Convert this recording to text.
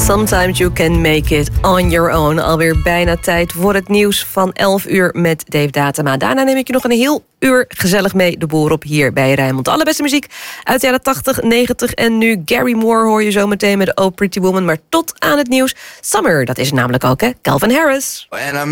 Sometimes you can make it on your own. Alweer bijna tijd voor het nieuws van 11 uur met Dave Datema. Daarna neem ik je nog een heel uur gezellig mee de boer op hier bij Rijnmond. De allerbeste muziek uit de jaren 80, 90 en nu. Gary Moore hoor je zo meteen met Oh Pretty Woman. Maar tot aan het nieuws. Summer, dat is namelijk ook, hè? Calvin Harris.